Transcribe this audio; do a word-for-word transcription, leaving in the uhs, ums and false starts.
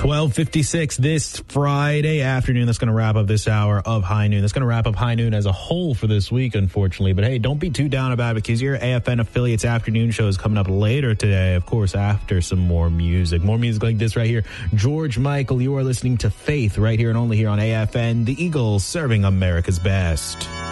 twelve fifty-six this Friday afternoon. That's going to wrap up this hour of High Noon. That's going to wrap up High Noon as a whole for this week, unfortunately. But hey, don't be too down about it, because your A F N Affiliates afternoon show is coming up later today, of course, after some more music. More music like this right here. George Michael, you are listening to Faith right here and only here on A F N, the Eagles serving America's best.